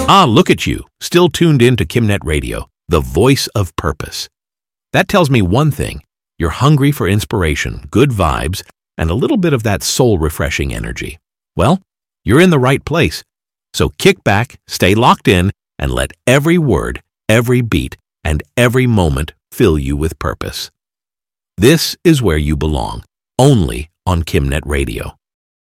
Ah, look at you, still tuned in to KimNet Radio, the voice of purpose. That tells me one thing. You're hungry for inspiration, good vibes, and a little bit of that soul-refreshing energy. Well, you're in the right place. So kick back, stay locked in, and let every word, every beat, and every moment fill you with purpose. This is where you belong, only on KimNet Radio.